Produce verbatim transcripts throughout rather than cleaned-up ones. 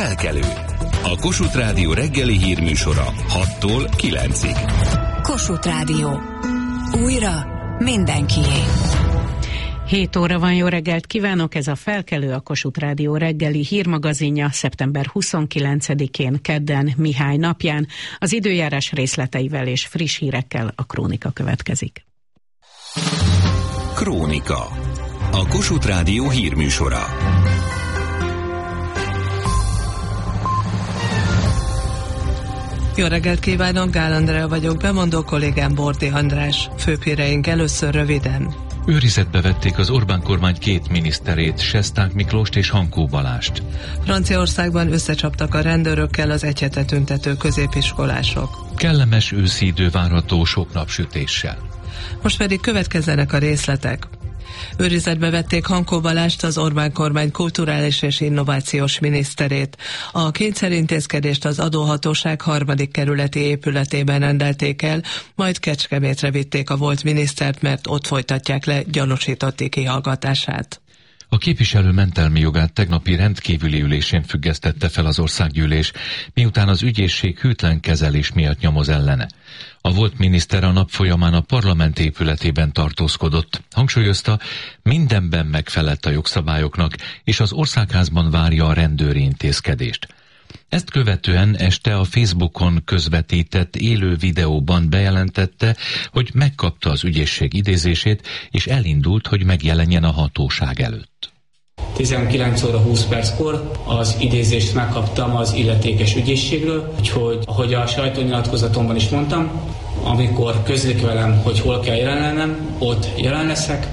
Felkelő. A Kossuth Rádió reggeli hírműsora hattól kilencig. Kossuth Rádió. Újra mindenkié. hét óra van, jó reggelt kívánok, ez a Felkelő, a Kossuth Rádió reggeli hírmagazinja szeptember huszonkilencedikén, kedden, Mihály napján. Az időjárás részleteivel és friss hírekkel a Krónika következik. Krónika. A Kossuth Rádió hírműsora. Jó reggelt kívánok, Gál Andrea vagyok, bemondó kollégám Bordi András. Főhíreink először röviden. Őrizetbe vették az Orbán kormány két miniszterét, Sesták Miklóst és Hankó Balást. Franciaországban összecsaptak a rendőrökkel az egy hete tüntető középiskolások. Kellemes őszi idő várható sok napsütéssel. Most pedig következzenek a részletek. Őrizetbe vették Hankó Balást, az Orbán kormány kulturális és innovációs miniszterét. A kényszerintézkedést az adóhatóság harmadik kerületi épületében rendelték el, majd Kecskemétre vitték a volt minisztert, mert ott folytatják le gyanúsítotti kihallgatását. A képviselő mentelmi jogát tegnapi rendkívüli ülésén függesztette fel az országgyűlés, miután az ügyészség hűtlen kezelés miatt nyomoz ellene. A volt miniszter a nap folyamán a parlament épületében tartózkodott. Hangsúlyozta, mindenben megfelelt a jogszabályoknak, és az országházban várja a rendőri intézkedést. Ezt követően este a Facebookon közvetített élő videóban bejelentette, hogy megkapta az ügyészség idézését, és elindult, hogy megjelenjen a hatóság előtt. tizenkilenc óra húsz perckor az idézést megkaptam az illetékes ügyészségről, úgyhogy, ahogy a sajtónyilatkozatomban is mondtam, amikor közlik velem, hogy hol kell jelen lennem, ott jelen leszek.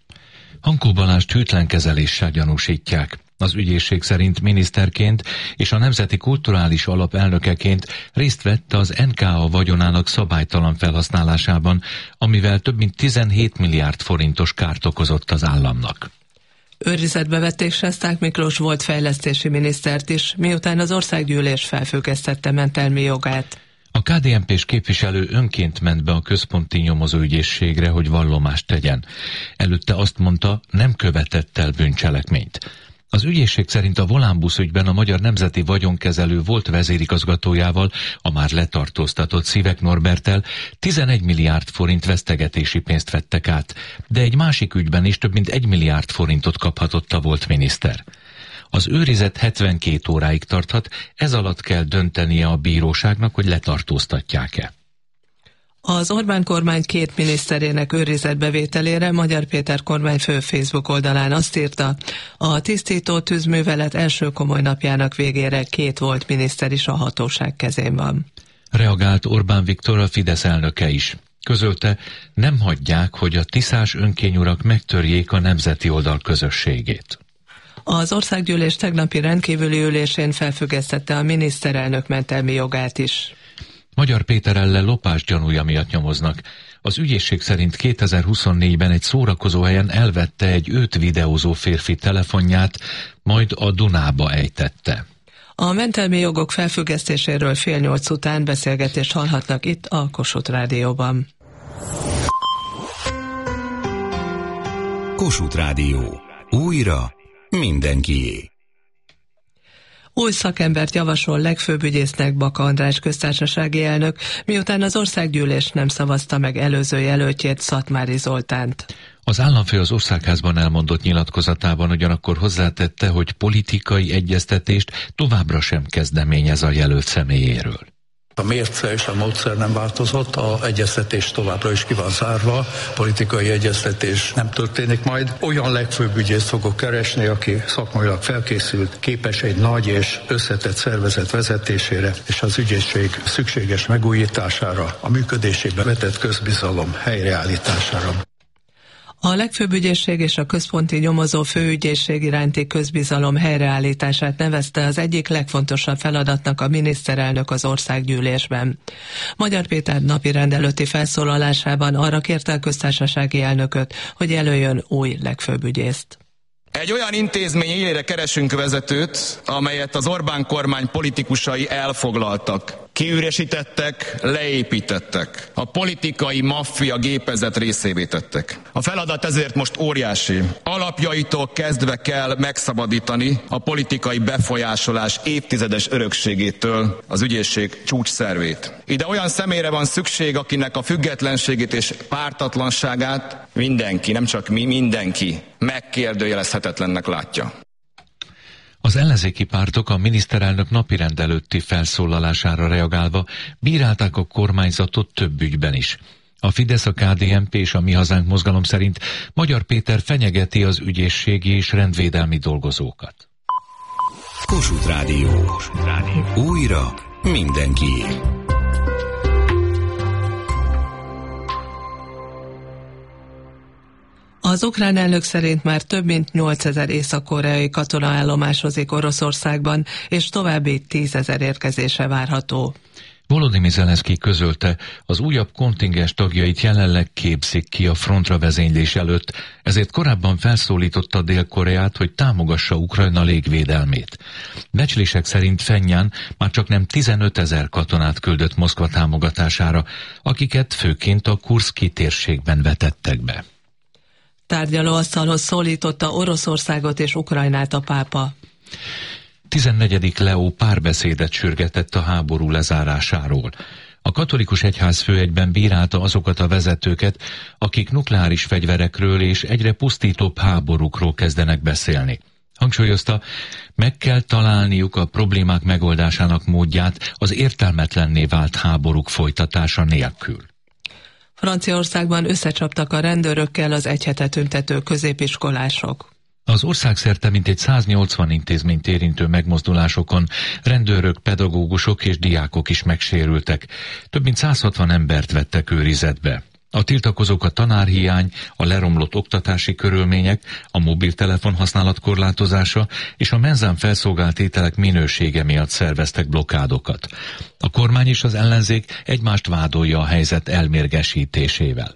Hankó Balást hűtlen kezeléssel gyanúsítják. Az ügyészség szerint miniszterként és a Nemzeti Kulturális Alap elnökeként részt vett az en ká á vagyonának szabálytalan felhasználásában, amivel több mint tizenhét milliárd forintos kárt okozott az államnak. Őrizetbe vették Sesták Miklós volt fejlesztési minisztert is, miután az országgyűlés felfüggesztette mentelmi jogát. A ká dé en pés képviselő önként ment be a központi nyomozóügyészségre, hogy vallomást tegyen. Előtte azt mondta, nem követett el bűncselekményt. Az ügyészség szerint a Volánbusz ügyben a Magyar Nemzeti Vagyonkezelő volt vezérigazgatójával, a már letartóztatott Szívek Norberttel tizenegy milliárd forint vesztegetési pénzt vettek át, de egy másik ügyben is több mint egy milliárd forintot kaphatott a volt miniszter. Az őrizet hetvenkét óráig tarthat, ez alatt kell döntenie a bíróságnak, hogy letartóztatják-e. Az Orbán kormány két miniszterének őrizetbevételére Magyar Péter kormányfő Facebook oldalán azt írta, a tisztító tűzművelet első komoly napjának végére két volt miniszter is a hatóság kezén van. Reagált Orbán Viktor, a Fidesz elnöke is. Közölte, nem hagyják, hogy a tiszás önkényurak megtörjék a nemzeti oldal közösségét. Az országgyűlés tegnapi rendkívüli ülésén felfüggesztette a miniszterelnök mentelmi jogát is. Magyar Péter ellen lopás gyanúja miatt nyomoznak. Az ügyészség szerint kétezer-huszonnégyben egy szórakozóhelyen elvette egy őt videózó férfi telefonját, majd a Dunába ejtette. A mentelmi jogok felfüggesztéséről fél nyolc után beszélgetést hallhatnak itt a Kossuth Rádióban. Kossuth Rádió. Újra mindenkié. Új szakembert javasol legfőbb ügyésznek Baka András köztársasági elnök, miután az országgyűlés nem szavazta meg előző jelöltjét, Szatmári Zoltánt. Az államfő az országházban elmondott nyilatkozatában ugyanakkor hozzátette, hogy politikai egyeztetést továbbra sem kezdeményez a jelölt személyéről. A mérce és a módszer nem változott, a egyeztetés továbbra is ki van zárva, politikai egyeztetés nem történik majd. Olyan legfőbb ügyészt fogok keresni, aki szakmailag felkészült, képes egy nagy és összetett szervezet vezetésére, és az ügyészség szükséges megújítására, a működésébe vetett közbizalom helyreállítására. A legfőbb ügyészség és a központi nyomozó főügyészség iránti közbizalom helyreállítását nevezte az egyik legfontosabb feladatnak a miniszterelnök az országgyűlésben. Magyar Péter napi rendelőtti felszólalásában arra kérte a köztársasági elnököt, hogy jelöljön új legfőbb ügyészt. Egy olyan intézmény élére keresünk vezetőt, amelyet az Orbán kormány politikusai elfoglaltak. Kiüresítettek, leépítettek. A politikai maffia gépezet részévé tettek. A feladat ezért most óriási. Alapjaitól kezdve kell megszabadítani a politikai befolyásolás évtizedes örökségétől az ügyészség csúcsszervét. Ide olyan személyre van szükség, akinek a függetlenségét és pártatlanságát mindenki, nem csak mi, mindenki megkérdőjelezhetetlennek látja. Az ellenzéki pártok a miniszterelnök napirend előtti felszólalására reagálva bírálták a kormányzatot több ügyben is. A Fidesz, a ká dé en pé és a Mi Hazánk mozgalom szerint Magyar Péter fenyegeti az ügyészségi és rendvédelmi dolgozókat. Kossuth Rádió. Kossuth Rádió. Újra mindenkié. Az ukrán elnök szerint már több mint nyolcezer észak-koreai katona állomásozik Oroszországban, és további tízezer érkezése várható. Volodymyr Zelenszky közölte, az újabb kontingens tagjait jelenleg képzik ki a frontra vezénylés előtt, ezért korábban felszólította Dél-Koreát, hogy támogassa Ukrajna légvédelmét. Becslések szerint Phenján már csak nem tizenötezer katonát küldött Moszkva támogatására, akiket főként a Kurszki térségben vetettek be. Tárgyalóasztalhoz szólította Oroszországot és Ukrajnát a pápa. tizennegyedik Leó párbeszédet sürgetett a háború lezárásáról. A katolikus egyház főegyben bírálta azokat a vezetőket, akik nukleáris fegyverekről és egyre pusztítóbb háborúkról kezdenek beszélni. Hangsúlyozta, meg kell találniuk a problémák megoldásának módját az értelmetlenné vált háborúk folytatása nélkül. Franciaországban összecsaptak a rendőrökkel az egy hete tüntető középiskolások. Az országszerte mintegy száznyolcvan intézményt érintő megmozdulásokon rendőrök, pedagógusok és diákok is megsérültek. Több mint száz hatvan embert vettek őrizetbe. A tiltakozók a tanárhiány, a leromlott oktatási körülmények, a mobiltelefon használat korlátozása és a menzán felszolgált ételek minősége miatt szerveztek blokkádokat. A kormány és az ellenzék egymást vádolja a helyzet elmérgesítésével.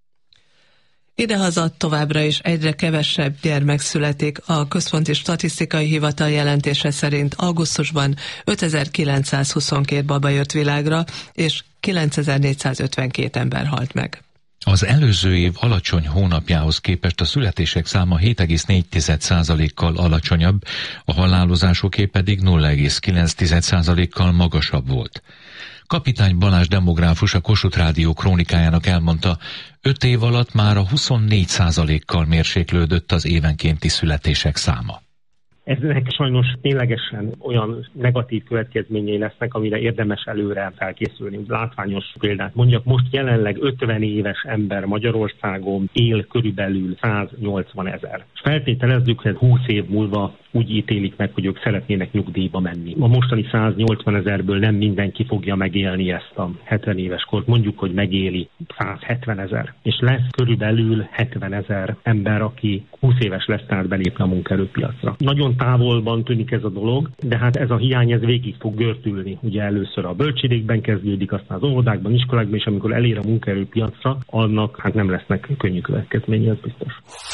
Idehaza továbbra is egyre kevesebb gyermek születik. A Központi Statisztikai Hivatal jelentése szerint augusztusban ötezer-kilencszázhuszonkettő baba jött világra, és kilencezer-négyszázötvenkét ember halt meg. Az előző év alacsony hónapjához képest a születések száma hét egész négy százalékkal alacsonyabb, a halálozásoké pedig nulla egész kilenc százalékkal magasabb volt. Kapitány Balázs demográfus a Kossuth Rádió krónikájának elmondta, öt év alatt már a huszonnégy százalékkal mérséklődött az évenkénti születések száma. Eznek sajnos ténylegesen olyan negatív következményei lesznek, amire érdemes előre felkészülni. Látványos példát mondjak, most jelenleg ötven éves ember Magyarországon él körülbelül száznyolcvan ezer. És feltételezzük, hogy húsz év múlva úgy ítélik meg, hogy ők szeretnének nyugdíjba menni. A mostani száznyolcvan ezerből nem mindenki fogja megélni ezt a hetven éves kort. Mondjuk, hogy megéli százhetven ezer. És lesz körülbelül hetven ezer ember, aki húsz éves lesz, tehát belépne a munkaerőpiacra. Nagyon távolban tűnik ez a dolog, de hát ez a hiány ez végig fog gördülni. Ugye először a bölcsődékben kezdődik, aztán az óvodákban, iskolákban, és amikor elér a munkaerőpiacra, annak hát nem lesznek könnyű következménye, ez biztos.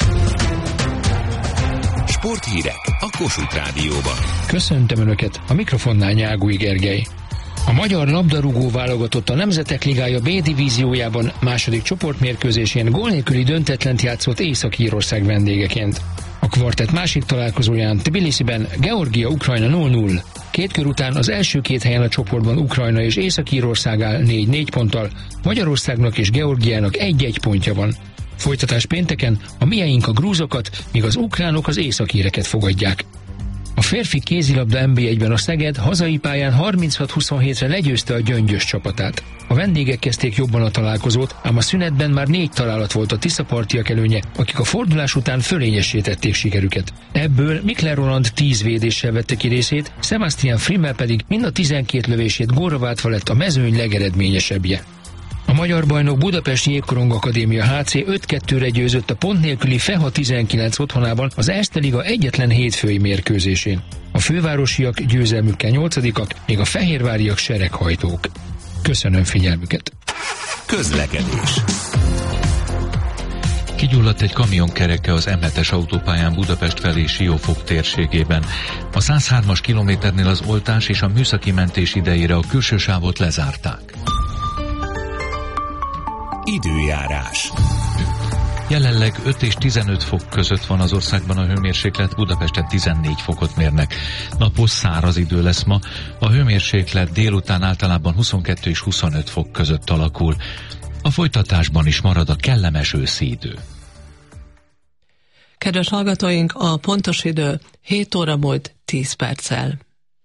Sporthírek a Kossuth Rádióban. Köszöntöm Önöket, a mikrofonnál Nyágúj Gergely. A magyar labdarúgó válogatott a Nemzetek Ligája B divíziójában második csoportmérkőzésén gól nélküli döntetlent játszott Észak-Írország vendégeként. A kvartett másik találkozóján Tbilisiben Georgia-Ukrajna nulla nulla. Két kör után az első két helyen a csoportban Ukrajna és Észak-Írország áll négy négy ponttal, Magyarországnak és Georgiának egy-egy pontja van. Folytatás pénteken a mieink a grúzokat, míg az ukránok az északíreket fogadják. A férfi kézilabda en bé egyben a Szeged hazai pályán harminchat huszonhétre legyőzte a Gyöngyös csapatát. A vendégek kezdték jobban a találkozót, ám a szünetben már négy találat volt a tiszapartiak előnye, akik a fordulás után fölényessé sikerüket. Ebből Mikler Roland tíz védéssel vette ki részét, Sebastian Frimmel pedig mind a tizenkét lövését gólra váltva lett a mezőny legeredményesebbje. A magyar bajnok Budapest Jégkorong Akadémia há cé öt kettőre győzött a pont nélküli FEHA tizenkilenc otthonában az Erste Liga egyetlen hétfői mérkőzésén. A fővárosiak győzelmükkel nyolcadikak, még a fehérváriak sereghajtók. Köszönöm figyelmüket! Közlekedés. Kigyulladt egy kamionkereke az em hetes autópályán Budapest felé Siófok térségében. A száz hármas kilométernél az oltás és a műszaki mentés idejére a külső sávot lezárták. Időjárás. Jelenleg öt és tizenöt fok között van az országban a hőmérséklet, Budapesten tizennégy fokot mérnek. Napos száraz idő lesz ma, a hőmérséklet délután általában huszonkettő és huszonöt fok között alakul. A folytatásban is marad a kellemes őszi idő. Kedves hallgatóink, a pontos idő hét óra múlt tíz perccel.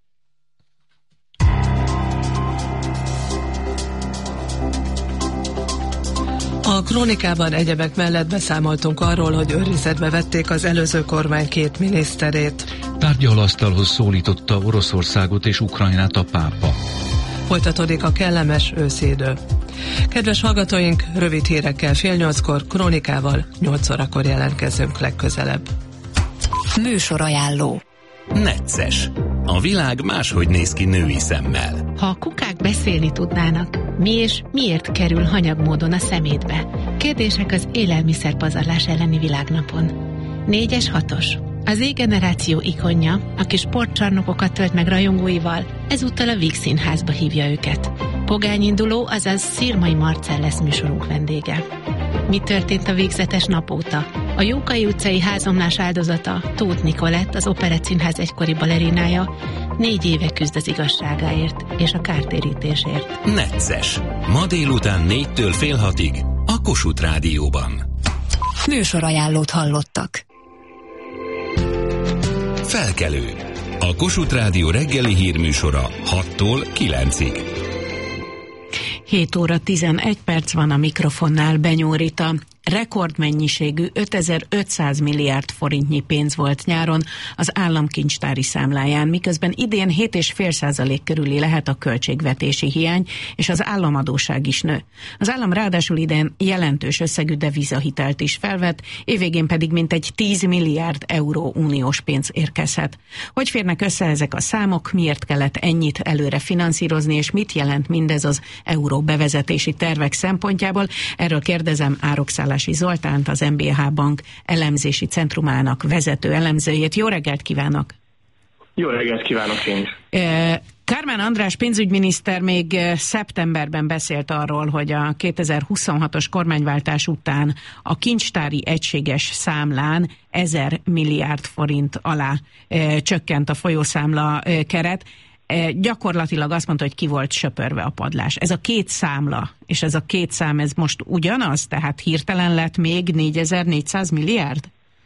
A krónikában egyebek mellett beszámoltunk arról, hogy őrizetbe vették az előző kormány két miniszterét. Tárgyalasztalhoz szólította Oroszországot és Ukrajnát a pápa. Folytatódik a kellemes őszi idő. Kedves hallgatóink, rövid hírekkel fél nyolckor, krónikával nyolc órakor jelentkezünk legközelebb. Műsorajánló. Necces. A világ máshogy néz ki női szemmel. Ha a kukák beszélni tudnának, mi és miért kerül hanyag módon a szemétbe? Kérdések az élelmiszerpazarlás elleni világnapon. Négyes hatos. Az Z-generáció ikonja, aki sportcsarnokokat tölt meg rajongóival, ezúttal a Víg Színházba hívja őket. Pogányinduló, azaz Szirmai Marcell lesz műsorunk vendége. Mi történt a végzetes nap óta? A Jókai utcai házomlás áldozata, Tóth Nikolett, az Operett Színház egykori balerinája, négy éve küzd az igazságáért és a kártérítésért. Necces. Ma délután négytől fél hatig a Kossuth Rádióban. Műsorajánlót hallottak. Felkelő. A Kossuth Rádió reggeli hírműsora hattól kilencig. hét óra tizenegy perc van, a mikrofonnál Benyó Rita. Rekordmennyiségű ötezer-ötszáz milliárd forintnyi pénz volt nyáron az államkincstári számláján, miközben idén hét egész öt százalék körüli lehet a költségvetési hiány, és az államadósság is nő. Az állam ráadásul idén jelentős összegű devizahitelt is felvett, évvégén pedig mintegy tíz milliárd euró uniós pénz érkezhet. Hogy férnek össze ezek a számok, miért kellett ennyit előre finanszírozni, és mit jelent mindez az euró bevezetési tervek szempontjából? Erről kérdezem Árokszálási Zoltánt, az em bé há Bank elemzési centrumának vezető elemzőjét. Jó reggelt kívánok! Jó reggelt kívánok én is! Kármán András pénzügyminiszter még szeptemberben beszélt arról, hogy a kétezer-huszonhatos kormányváltás után a kincstári egységes számlán ezer milliárd forint alá e, csökkent a folyószámla e, keret. E, gyakorlatilag azt mondta, hogy ki volt söpörve a padlás. Ez a két számla, és ez a két szám, ez most ugyanaz? Tehát hirtelen lett még négyezer-négyszáz milliárd?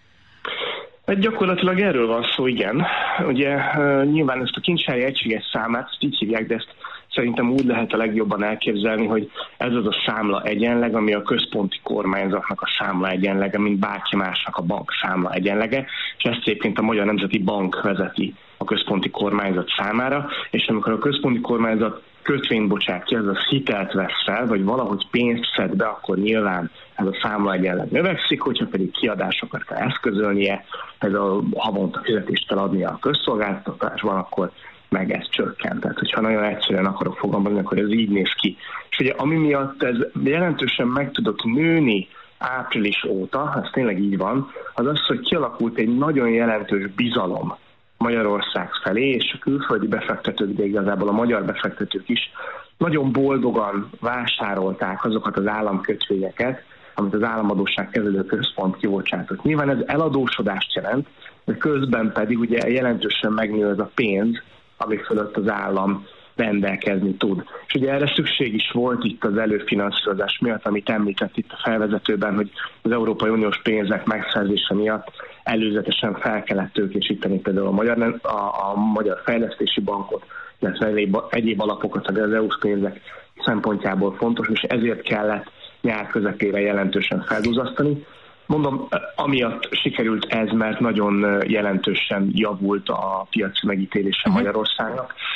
Hát gyakorlatilag erről van szó, igen. Ugye uh, nyilván ezt a kincstári egységes számát, ezt így hívják, de ezt szerintem úgy lehet a legjobban elképzelni, hogy ez az a számla egyenleg, ami a központi kormányzatnak a számla egyenlege, mint bárki másnak a bank számla egyenlege, és ezt egyébként a Magyar Nemzeti Bank vezeti a központi kormányzat számára, és amikor a központi kormányzat kötvényt bocsát ki, azaz hitelt vesz fel, vagy valahogy pénzt szed be, akkor nyilván ez a számla egyenleg növekszik, hogyha pedig kiadásokat kell eszközölnie, ez a havonta fizetést kell adnia a közszolgáltatásban, akkor meg ez csökkent. Tehát, hogyha nagyon egyszerűen akarok fogalmazni, akkor ez így néz ki. És ugye ami miatt ez jelentősen meg tudott nőni április óta, ez tényleg így van, az az, hogy kialakult egy nagyon jelentős bizalom Magyarország felé, és a külföldi befektetők, de igazából a magyar befektetők is nagyon boldogan vásárolták azokat az államkötvényeket, amit az Államadósság Kezelő Központ kibocsátott. Nyilván ez eladósodást jelent, de közben pedig ugye jelentősen megnő az a pénz, ami fölött az állam rendelkezni tud. És ugye erre szükség is volt itt az előfinanszírozás miatt, amit említett itt a felvezetőben, hogy az Európai Uniós pénzek megszerzése miatt előzetesen fel kellett tőkésíteni például a Magyar, a, a Magyar Fejlesztési Bankot, illetve egyéb, egyéb alapokat, az é u-s pénzek szempontjából fontos, és ezért kellett nyár közepére jelentősen feldúzasztani. Mondom, amiatt sikerült ez, mert nagyon jelentősen javult a piaci megítélése uh-huh. Magyarországnak,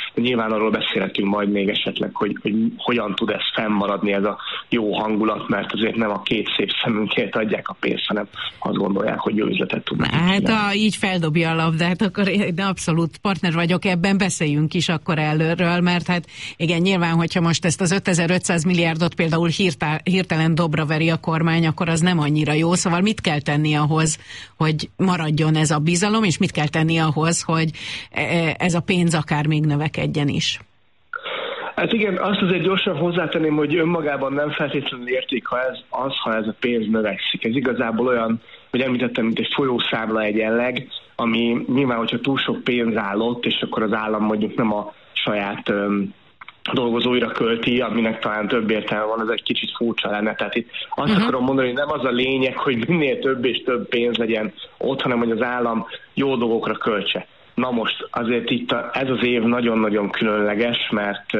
De nyilván arról beszélhetünk majd még esetleg, hogy, hogy hogyan tud ez fennmaradni, ez a jó hangulat, mert azért nem a két szép szemünkért adják a pénzt, hanem azt gondolják, hogy jó üzletet tudnak. Hát ha így feldobja a labdát, akkor én abszolút partner vagyok ebben, beszéljünk is akkor előről, mert hát igen, nyilván, hogyha most ezt az ötezer-ötszáz milliárdot például hirtelen, hirtelen dobra veri a kormány, akkor az nem annyira jó, szóval mit kell tenni ahhoz, hogy maradjon ez a bizalom, és mit kell tenni ahhoz, hogy ez a pénz akár még növekedjen is? Hát igen, azt azért gyorsan hozzátenném, hogy önmagában nem feltétlenül érték, ha ez az, ha ez a pénz növekszik. Ez igazából olyan, hogy említettem, mint egy folyószámla egyenleg, ami nyilván, hogyha túl sok pénz állott, és akkor az állam mondjuk nem a saját öm, dolgozóira költi, aminek talán több értelme van, az egy kicsit furcsa lenne. Tehát itt azt uh-huh. akarom mondani, hogy nem az a lényeg, hogy minél több és több pénz legyen ott, hanem hogy az állam jó dolgokra költse. Na most azért itt a, ez az év nagyon-nagyon különleges, mert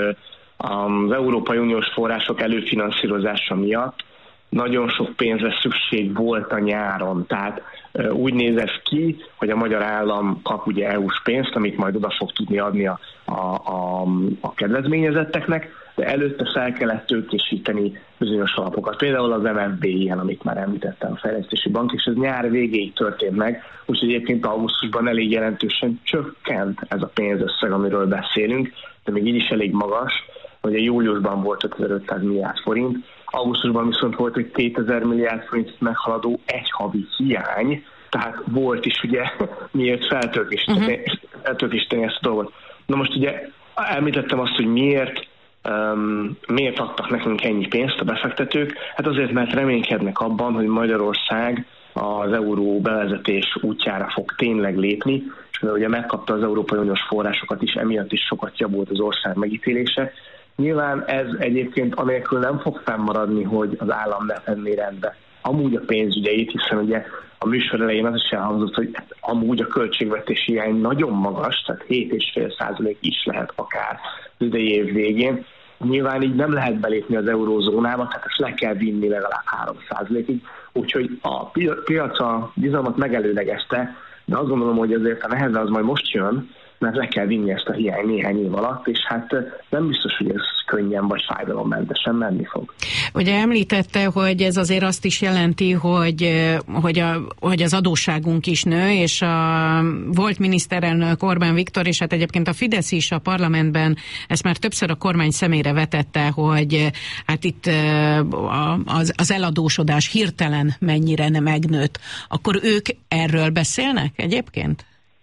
az Európai Uniós források előfinanszírozása miatt nagyon sok pénzre szükség volt a nyáron. Tehát úgy néz ez ki, hogy a magyar állam kap ugye é u-s pénzt, amit majd oda fog tudni adni a, a, a, a kedvezményezetteknek, de előtte fel kellett tőkésíteni bizonyos alapokat. Például az em ef bé ilyen, amit már említettem, a Fejlesztési Bank, és ez nyár végéig történt meg, úgyhogy egyébként augusztusban elég jelentősen csökkent ez a pénzösszeg, amiről beszélünk, de még így is elég magas, hogy a júliusban volt ötezer-ötszáz milliárd forint, augusztusban viszont volt egy kétezer milliárd forint meghaladó egy havi hiány, tehát volt is ugye miért feltörkésíteni uh-huh. ezt a dolgot. Na most ugye említettem azt, hogy miért Um, miért adtak nekünk ennyi pénzt a befektetők? Hát azért, mert reménykednek abban, hogy Magyarország az euró bevezetés útjára fog tényleg lépni, és mivel ugye megkapta az Európai Uniós forrásokat is, emiatt is sokat javult az ország megítélése. Nyilván ez egyébként anélkül nem fog fennmaradni, hogy az állam ne tenné rendbe amúgy a pénzügyeit, hiszen ugye a műsor elején az is elhangzott, hogy amúgy a költségvetési hiány nagyon magas, tehát hét egész öt százalék is lehet akár az idei év végén. Nyilván így nem lehet belépni az eurózónába, tehát ezt le kell vinni legalább három százalékig, úgyhogy a piac a bizalmat megelőlegezte, de azt gondolom, hogy azért a neheze az majd most jön, mert le kell vinni ezt a hiány néhány év alatt, és hát nem biztos, hogy ez könnyen vagy fájdalommentesen menni fog. Ugye említette, hogy ez azért azt is jelenti, hogy, hogy, a, hogy az adósságunk is nő, és a volt miniszterelnök Orbán Viktor, és hát egyébként a Fidesz is a parlamentben ezt már többször a kormány szemére vetette, hogy hát itt az, az eladósodás hirtelen mennyire nem megnőtt. Akkor ők erről beszélnek egyébként?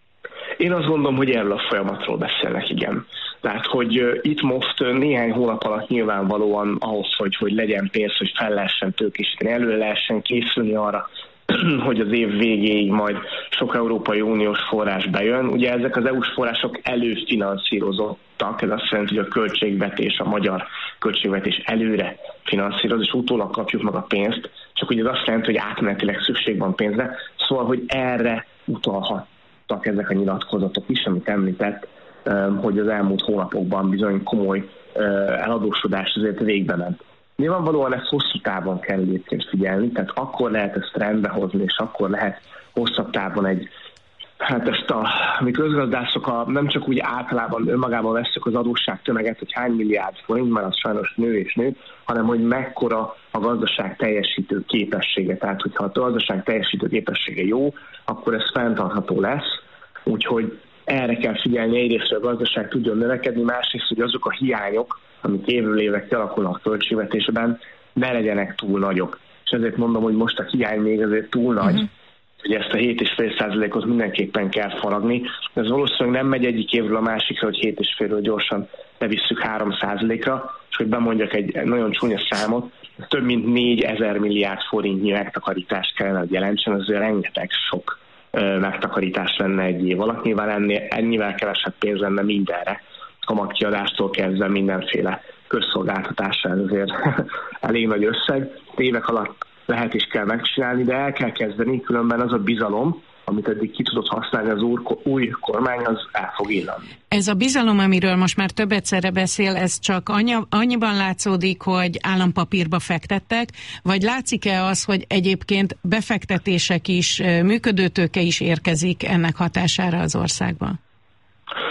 Én azt gondolom, hogy erről a folyamatról beszélnek, igen. Tehát, hogy uh, itt most uh, néhány hónap alatt nyilvánvalóan ahhoz, hogy, hogy legyen pénz, hogy fel lehessen tőkésíteni, elő lehessen készülni arra, hogy az év végéig majd sok Európai Uniós forrás bejön. Ugye ezek az é u-s források előfinanszírozottak, ez azt jelenti, hogy a költségvetés, a magyar költségvetés előre finanszíroz, és utólag kapjuk meg a pénzt, csak ugye ez azt jelenti, hogy átmenetileg szükség van pénzre, szóval, hogy erre utalhat ezek a nyilatkozatok is, amit említett, hogy az elmúlt hónapokban bizony komoly eladósodás azért végbe ment. Nyilvánvalóan ezt hosszú távon kell egyébként figyelni, tehát akkor lehet ezt rendbe hozni, és akkor lehet hosszabb távon egy, hát ezt a, mi közgazdászok a, nem csak úgy általában önmagában vesszük az adósság tömeget, hogy hány milliárd forint, mert az sajnos nő és nő, hanem hogy mekkora a gazdaság teljesítő képessége. Tehát, hogyha a gazdaság teljesítő képessége jó, akkor ez fenntartható lesz. Úgyhogy erre kell figyelni, egyrészt, hogy a gazdaság tudjon növekedni, másrészt, hogy azok a hiányok, amik évről évre kialakulnak a költségvetésben, ne legyenek túl nagyok. És ezért mondom, hogy most a hiány még azért túl nagy, uh-huh. hogy ezt a hét egész öt százalékot mindenképpen kell faragni. Ez valószínűleg nem megy egyik évről a másikra, hogy hét egész ötről gyorsan levisszük három százalékra, és hogy bemondjak egy nagyon csúnya számot, több mint négyezer milliárd forintnyi megtakarítást kellene, hogy jelentsen, az rengeteg sok ö, megtakarítás lenne egy év alatt. Nyilván ennél, ennyivel kevesebb pénz lenne mindenre, kamatkiadástól kezdve mindenféle közszolgáltatásra, ez azért elég nagy összeg. Évek alatt lehet is kell megcsinálni, de el kell kezdeni, különben az a bizalom, amit eddig ki tudott használni az úr, új kormány, az el fog illanni. Ez a bizalom, amiről most már több egyszerre beszél, ez csak annyi, annyiban látszódik, hogy állampapírba fektettek, vagy látszik-e az, hogy egyébként befektetések is, működőtőke is érkezik ennek hatására az országban?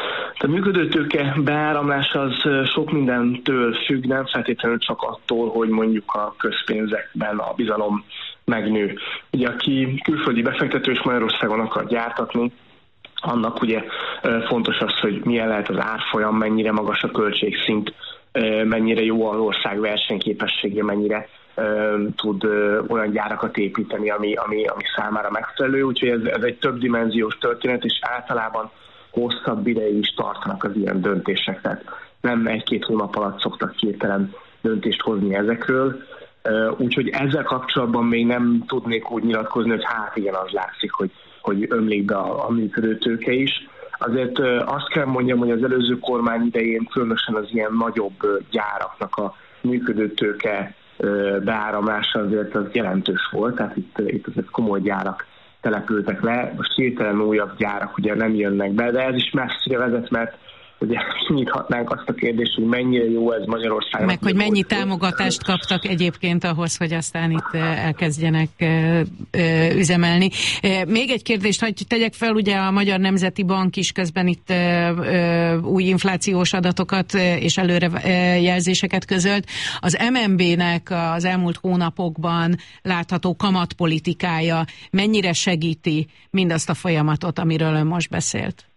A működőtőke beáramlás az sok mindentől függ, nem feltétlenül csak attól, hogy mondjuk a közpénzekben a bizalom megnő. Ugye aki külföldi befektető és Magyarországon akar gyártatni, annak ugye fontos az, hogy milyen lehet az árfolyam, mennyire magas a költségszint, mennyire jó az ország versenyképessége, mennyire tud olyan gyárakat építeni, ami, ami, ami számára megfelelő. Úgyhogy ez, ez egy többdimenziós történet, és általában hosszabb ideig is tartanak az ilyen döntések. Tehát nem egy-két hónap alatt szoktak hirtelen döntést hozni ezekről. Úgyhogy ezzel kapcsolatban még nem tudnék úgy nyilatkozni, hogy hát igen, az látszik, hogy, hogy ömlik be a, a működő tőke is. Azért azt kell mondjam, hogy az előző kormány idején különösen az ilyen nagyobb gyáraknak a működő tőke beáramlása azért az jelentős volt, tehát itt, itt azért komoly gyárak települtek le, most hirtelen újabb gyárak ugye nem jönnek be, de ez is messzire vezet, mert ugye nyithatnánk azt a kérdést, hogy mennyire jó ez Magyarországon. Meg hogy mennyi támogatást kaptak egyébként ahhoz, hogy aztán itt elkezdjenek üzemelni. Még egy kérdést, hogy tegyek fel, ugye a Magyar Nemzeti Bank is közben itt új inflációs adatokat és előrejelzéseket közölt. Az em en bé-nek az elmúlt hónapokban látható kamatpolitikája mennyire segíti mindazt a folyamatot, amiről ön most beszélt?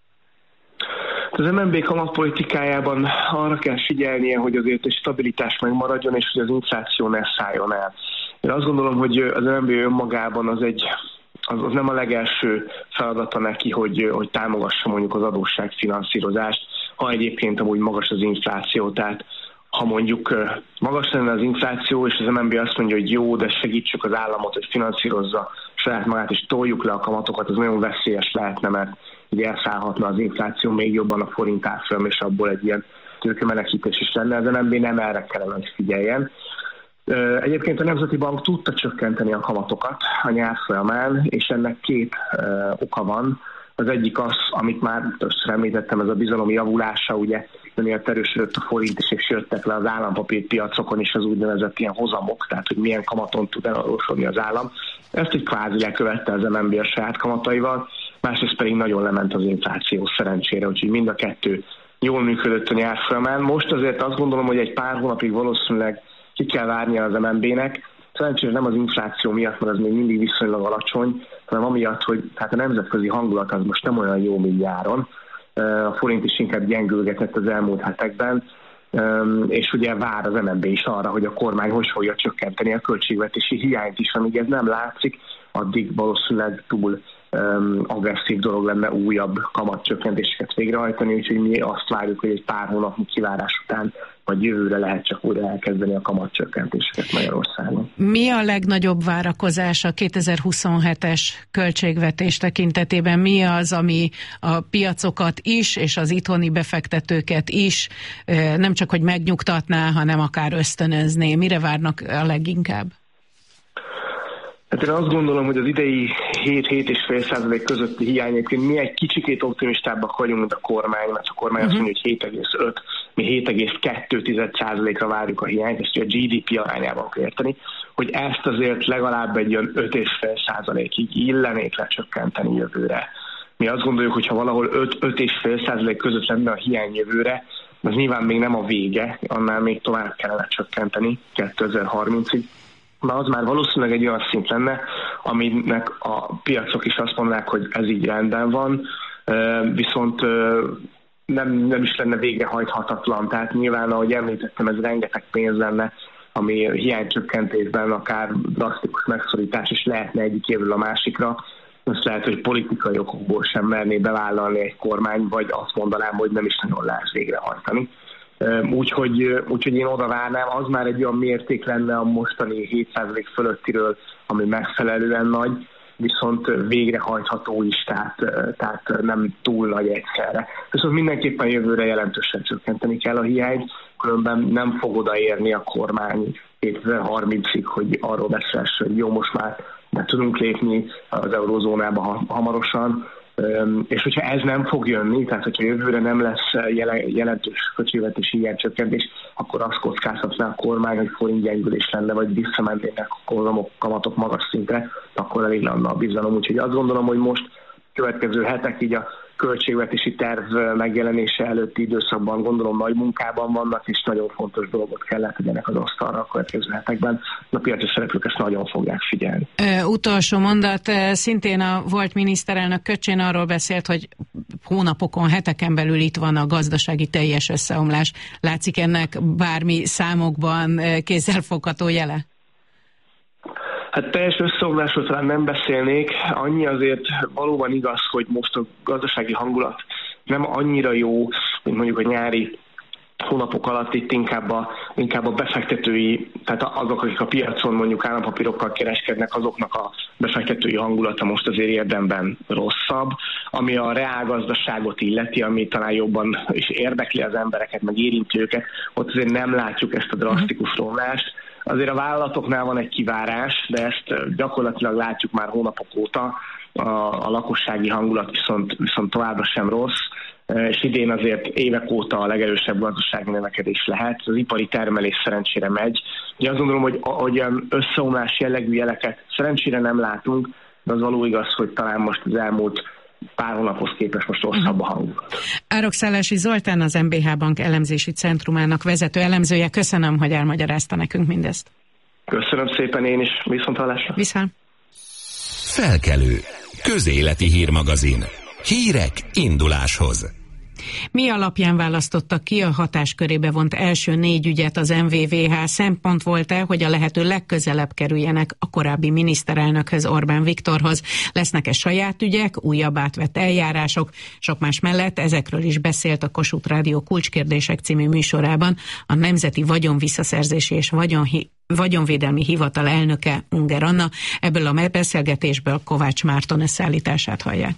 Az em en bé kamatpolitikájában arra kell figyelnie, hogy azért egy stabilitás megmaradjon, és hogy az infláció ne szálljon el. Én azt gondolom, hogy az em en bé önmagában az, egy, az, az nem a legelső feladata neki, hogy, hogy támogassa mondjuk az adósságfinanszírozást, ha egyébként amúgy magas az infláció. Tehát ha mondjuk magas lenne az infláció, és az em en bé azt mondja, hogy jó, de segítsük az államot, hogy finanszírozza saját magát, és toljuk le a kamatokat, az nagyon veszélyes lehetne, mert így elszállhatna az infláció még jobban a forint árfolyam, és abból egy ilyen tőkemenekítés is lenne. Az em en bé nem erre kellene, hogy figyeljen. Egyébként a Nemzeti Bank tudta csökkenteni a kamatokat a nyár folyamán, és ennek két oka van. Az egyik az, amit már többször említettem, ez a bizalom javulása, ugye miért erősödött a forint is, és jöttek le az állampapírpiacokon is az úgynevezett ilyen hozamok, tehát hogy milyen kamaton tud eladósodni az állam. Ezt egy kvázi lekövette az em en bé a saját kamataival, másrészt pedig nagyon lement az infláció szerencsére, úgyhogy mind a kettő jól működött a nyár folyamán. Most azért azt gondolom, hogy egy pár hónapig valószínűleg ki kell várnia az em en bé-nek. Szerencsére nem az infláció miatt, mert az még mindig viszonylag alacsony, hanem amiatt, hogy hát a nemzetközi hangulat az most nem olyan jó, mint nyáron. A forint is inkább gyengülgetett az elmúlt hetekben, és ugye vár az em en bé is arra, hogy a kormány hogy fogja csökkenteni a költségvetési hiányt is, amíg ez nem látszik, addig valószínűleg túl um, agresszív dolog lenne újabb kamatcsökkentéseket végrehajtani, úgyhogy mi azt várjuk, hogy egy pár hónapnyi kivárás után vagy jövőre lehet csak újra elkezdeni a kamatcsökkentéseket Magyarországon. Mi a legnagyobb várakozás a kétezer-huszonhetes költségvetés tekintetében? Mi az, ami a piacokat is, és az itthoni befektetőket is nem csak hogy megnyugtatná, hanem akár ösztönözné? Mire várnak a leginkább? Hát én azt gondolom, hogy az idei hét-hét egész öt százalék közötti hiányéként mi egy kicsikét optimistábbak vagyunk, mint a kormány, mert a kormány uh-huh. azt mondja, hogy hét egész öt, mi hét egész kettő százalékra várjuk a hiányt, ezt ugye a gé dé pé arányában kell érteni, hogy ezt azért legalább egy olyan öt egész öt százalékig illenék lecsökkenteni jövőre. Mi azt gondoljuk, hogy ha valahol öt egész öt százalék között lenne a hiány jövőre, az nyilván még nem a vége, annál még tovább kellene csökkenteni kétezer-harmincig. Na az már valószínűleg egy olyan szint lenne, aminek a piacok is azt mondanák, hogy ez így rendben van, viszont nem, nem is lenne végrehajthatatlan. Tehát nyilván, ahogy említettem, ez rengeteg pénz lenne, ami hiánycsökkentésben akár drasztikus megszorítás is lehetne egyik évről a másikra. Azt lehet, hogy politikai okokból sem merné bevállalni egy kormány, vagy azt mondanám, hogy nem is nagyon lehet végrehajtani. Úgyhogy, úgyhogy én oda várnám, az már egy olyan mérték lenne a mostani hét százalék fölöttiről, ami megfelelően nagy, viszont végrehajtható is, tehát, tehát nem túl nagy egyszerre. Viszont mindenképpen jövőre jelentősen csökkenteni kell a hiányt, különben nem fog odaérni a kormány kétezer-harmincig, hogy arról beszélsz, hogy jó, most már be tudunk lépni az eurózónába hamarosan, és hogyha ez nem fog jönni, tehát hogyha jövőre nem lesz jelentős költségvetési hiánycsökkentés, akkor azt kockáztatná a kormány, hogy forintgyengülés lenne, vagy visszamennének a kamatok magas szintre, akkor elég lenne a bizalom. Úgyhogy azt gondolom, hogy most következő hetek így a költségvetési terv megjelenése előtti időszakban gondolom nagy munkában vannak, és nagyon fontos dolgot kell letegyenek az asztalra a következő hetekben. A piaci szereplők ezt nagyon fogják figyelni. Ö, utolsó mondat, szintén a volt miniszterelnök Köcsén arról beszélt, hogy hónapokon, heteken belül itt van a gazdasági teljes összeomlás. Látszik ennek bármi számokban kézzelfogható jele? Hát teljes összeomlásról talán nem beszélnék, annyi azért valóban igaz, hogy most a gazdasági hangulat nem annyira jó, mint mondjuk a nyári hónapok alatt. Itt inkább a, inkább a befektetői, tehát azok, akik a piacon mondjuk állampapírokkal kereskednek, azoknak a befektetői hangulata most azért érdemben rosszabb. Ami a reálgazdaságot illeti, ami talán jobban is érdekli az embereket, meg érinti őket, ott azért nem látjuk ezt a drasztikus romlást. Azért a vállalatoknál van egy kivárás, de ezt gyakorlatilag látjuk már hónapok óta. A, a lakossági hangulat viszont, viszont továbbra sem rossz, és idén azért évek óta a legerősebb gazdasági növekedés lehet. Az ipari termelés szerencsére megy. Ugye azt gondolom, hogy olyan összeomlás jellegű jeleket szerencsére nem látunk, de az való igaz, hogy talán most az elmúlt pár hónaphoz képest most rosszabb a hangulat. Árokszállási Zoltán, az em bé há Bank elemzési centrumának vezető elemzője. Köszönöm, hogy elmagyarázta nekünk mindezt. Köszönöm szépen én is. Viszonthallásra. Viszont. Felkelő. Közéleti hírmagazin. Hírek induláshoz. Mi alapján választottak ki a hatáskörébe vont első négy ügyet az em vé vé há? Szempont volt-e, hogy a lehető legközelebb kerüljenek a korábbi miniszterelnökhöz, Orbán Viktorhoz? Lesznek-e saját ügyek, újabb átvett eljárások? Sok más mellett ezekről is beszélt a Kossuth Rádió Kulcskérdések című műsorában a Nemzeti Vagyonvisszaszerzési és Vagyonhi Vagyonvédelmi Hivatal elnöke, Unger Anna. Ebből a beszélgetésből Kovács Márton összeállítását hallják.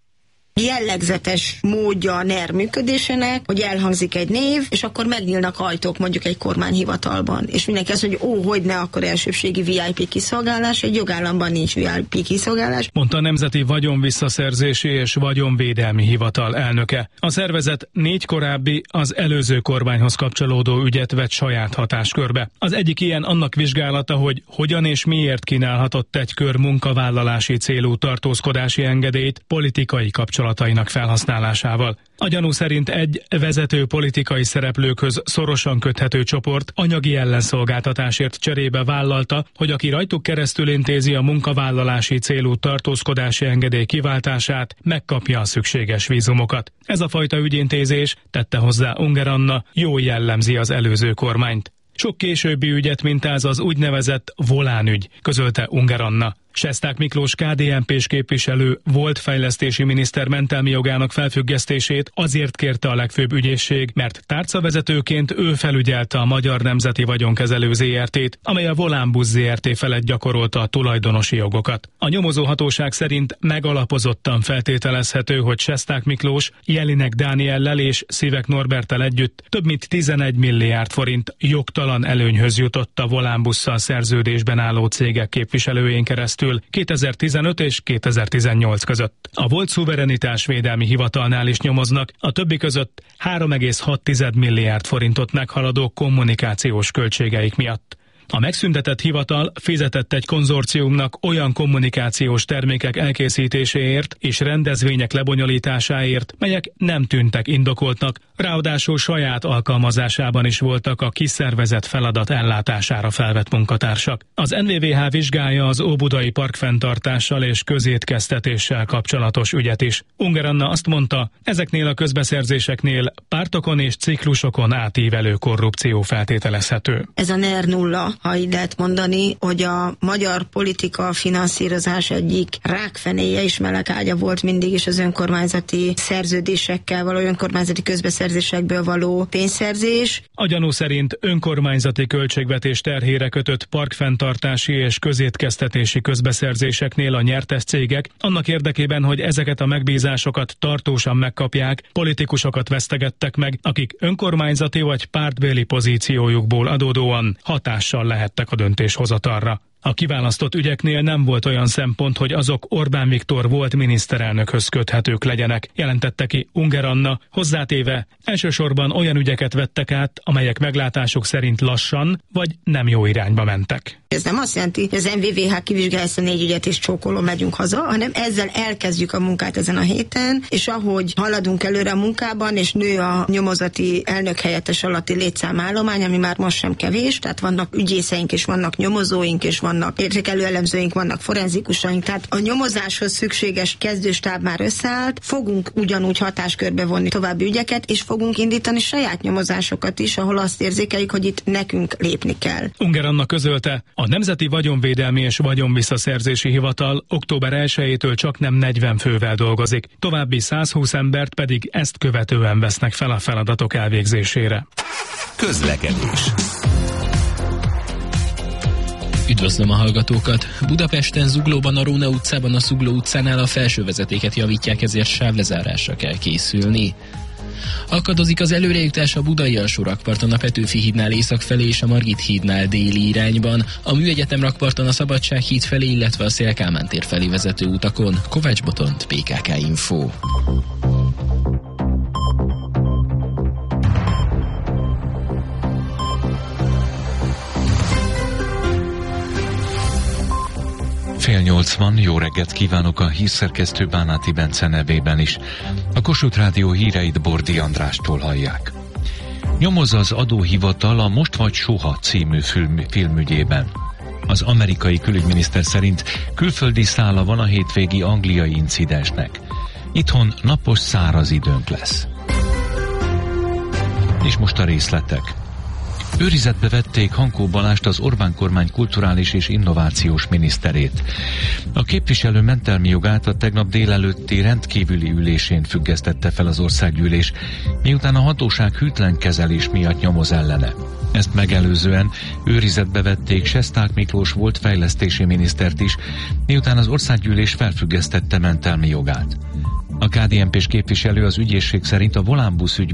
Jellegzetes módja a NER működésének, hogy elhangzik egy név, és akkor megnyílnak ajtók mondjuk egy kormányhivatalban. És mindenki azt mondja, hogy ó, hogy ne, akkor elsőbségi vé i pé kiszolgálás, egy jogállamban nincs vé i pé kiszolgálás. Mondta a Nemzeti Vagyonvisszaszerzési és Vagyonvédelmi Hivatal elnöke. A szervezet négy korábbi, az előző kormányhoz kapcsolódó ügyet vett saját hatáskörbe. Az egyik ilyen annak vizsgálata, hogy hogyan és miért kínálhatott egy kör munkavállalási célú tartózkodási engedélyt politikai kapcsolatban felhasználásával. A gyanú szerint egy vezető politikai szereplőkhöz szorosan köthető csoport anyagi ellenszolgáltatásért cserébe vállalta, hogy aki rajtuk keresztül intézi a munkavállalási célú tartózkodási engedély kiváltását, megkapja a szükséges vízumokat. Ez a fajta ügyintézés, tette hozzá Unger Anna, jól jellemzi az előző kormányt. Sok későbbi ügyet mintáz az úgynevezett Volán ügy, közölte Unger Anna. Sesták Miklós ká dé en pés képviselő volt fejlesztési miniszter mentelmi jogának felfüggesztését azért kérte a legfőbb ügyészség, mert tárcavezetőként ő felügyelte a Magyar Nemzeti Vagyonkezelő zé er té-t, amely a Volán Busz zé er té felett gyakorolta a tulajdonosi jogokat. A nyomozóhatóság szerint megalapozottan feltételezhető, hogy Sesták Miklós Jelinek Dániellel és Szivek Norberttel együtt több mint tizenegy milliárd forint jogtalan előnyhöz jutott a Volán Busszal szerződésben álló cégek képviselőjén keresztül kétezer-tizenöt és kétezer-tizennyolc között. A volt szuverenitásvédelmi hivatalnál is nyomoznak, a többi között három egész hat milliárd forintot meghaladó kommunikációs költségeik miatt. A megszüntetett hivatal fizetett egy konzorciumnak olyan kommunikációs termékek elkészítéséért és rendezvények lebonyolításáért, melyek nem tűntek indokoltnak, ráadásul saját alkalmazásában is voltak a kiszervezett feladat ellátására felvett munkatársak. Az en vé vé há vizsgálja az óbudai parkfenntartással és közétkeztetéssel kapcsolatos ügyet is. Unger Anna azt mondta, ezeknél a közbeszerzéseknél pártokon és ciklusokon átívelő korrupció feltételezhető. Ez a NER nulla. Ha így lehet mondani, hogy a magyar politika finanszírozás egyik rákfenéje és melegágya volt mindig is az önkormányzati szerződésekkel való, önkormányzati közbeszerzésekből való pénzszerzés. A gyanú szerint önkormányzati költségvetés terhére kötött parkfenntartási és közétkeztetési közbeszerzéseknél a nyertes cégek annak érdekében, hogy ezeket a megbízásokat tartósan megkapják, politikusokat vesztegettek meg, akik önkormányzati vagy pártbéli pozíciójukból adódóan hatással lehettek a döntéshozatalra. A kiválasztott ügyeknél nem volt olyan szempont, hogy azok Orbán Viktor volt miniszterelnökhöz köthetők legyenek, jelentette ki Unger Anna, hozzátéve, elsősorban olyan ügyeket vettek át, amelyek meglátásuk szerint lassan vagy nem jó irányba mentek. Ez nem azt jelenti, hogy az em vé vé há kivizsgálja ezt a négy ügyet és csókolom megyünk haza, hanem ezzel elkezdjük a munkát ezen a héten, és ahogy haladunk előre a munkában, és nő a nyomozati elnök helyettes alatti létszámállomány, ami már most sem kevés, tehát vannak ügyészeink, és vannak nyomozóink, és vannak értékelő elemzőink, vannak forenzikusaink, tehát a nyomozáshoz szükséges kezdőstáb már összeállt, fogunk ugyanúgy hatáskörbe vonni további ügyeket, és fogunk indítani saját nyomozásokat is, ahol azt érzékeljük, hogy itt nekünk lépni kell. Unger Anna közölte, a Nemzeti Vagyonvédelmi és Vagyonvisszaszerzési Hivatal október elsejétől csak nem negyven fővel dolgozik, további százhúsz embert pedig ezt követően vesznek fel a feladatok elvégzésére. Közlekedés. Üdvözlöm a hallgatókat! Budapesten Zuglóban a Róna utcában a Zugló utcánál a felső vezetéket javítják, ezért sávlezárásra kell készülni. Akadozik az előrejutás a Budai alsórakparton a Petőfi hídnál észak felé és a Margit hídnál déli irányban, a Műegyetem rakparton a Szabadság híd felé, illetve a Széll-Kálmán tér felé vezető utakon. Kovács Botont, pé ká ká Info. Fél nyolc van, jó reggelt kívánok a hírszerkesztő Bánáti Bence nevében is. A Kossuth Rádió híreit Bordi Andrástól hallják. Nyomozza az adóhivatal a Most vagy soha című film, filmügyében. Az amerikai külügyminiszter szerint külföldi szála van a hétvégi angliai incidensnek. Itthon napos száraz időnk lesz. És most a részletek. Őrizetbe vették Hankó Balást, az Orbán kormány kulturális és innovációs miniszterét. A képviselő mentelmi jogát a tegnap délelőtti rendkívüli ülésén függesztette fel az országgyűlés, miután a hatóság hűtlen kezelés miatt nyomoz ellene. Ezt megelőzően őrizetbe vették Sesták Miklós volt fejlesztési minisztert is, miután az országgyűlés felfüggesztette mentelmi jogát. A ká dé en pés képviselő az ügyészség szerint a Volánbusz ügy